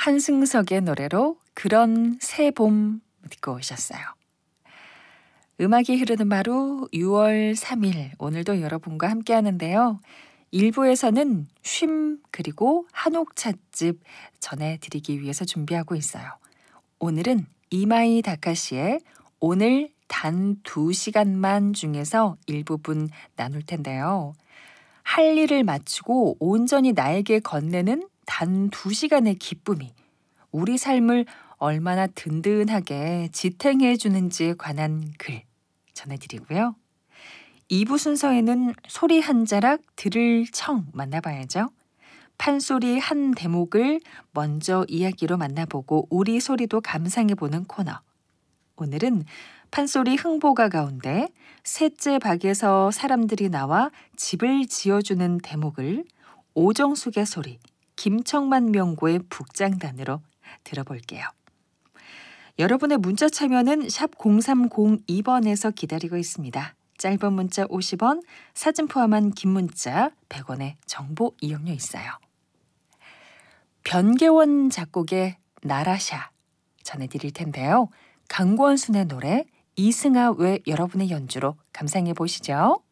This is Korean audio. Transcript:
한승석의 노래로 그런 새봄 듣고 오셨어요. 음악이 흐르는 바로 6월 3일 오늘도 여러분과 함께 하는데요. 1부에서는 쉼 그리고 한옥 찻집 전해드리기 위해서 준비하고 있어요. 오늘은 이마이 다카시의 오늘 단 2시간만 중에서 일부분 나눌 텐데요. 할 일을 마치고 온전히 나에게 건네는 단 2시간의 기쁨이 우리 삶을 얼마나 든든하게 지탱해 주는지에 관한 글 전해드리고요. 2부 순서에는 소리 한 자락 들을 청 만나봐야죠. 판소리 한 대목을 먼저 이야기로 만나보고 우리 소리도 감상해보는 코너. 오늘은 판소리 흥보가 가운데 셋째 박에서 사람들이 나와 집을 지어주는 대목을 오정숙의 소리, 김청만 명고의 북장단으로 들어볼게요. 여러분의 문자 참여는 샵 0302번에서 기다리고 있습니다. 짧은 문자 50원, 사진 포함한 긴 문자 100원의 정보 이용료 있어요. 변계원 작곡의 나라샤 전해드릴 텐데요. 강권순의 노래 이승아 왜 여러분의 연주로 감상해 보시죠.